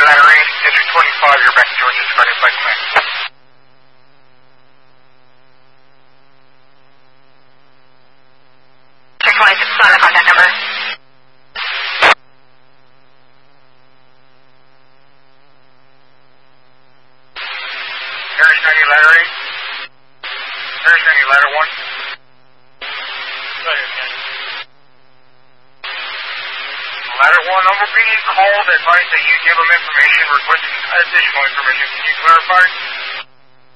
ladder 8, District 25, you're back to Georgia, Scotty Flight Command. District 26, on the contact number. Harris 90, ladder 8. Harris 90, ladder 1. Ladder 1, Overbeat called, advised that you gave them information, requesting additional information. Can you clarify?